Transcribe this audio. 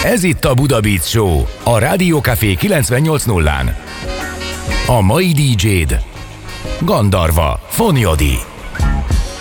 Ez itt a Buda Beat Show, a Rádió Café 98.0-án. A mai DJ-d Gandarva Fonyodi.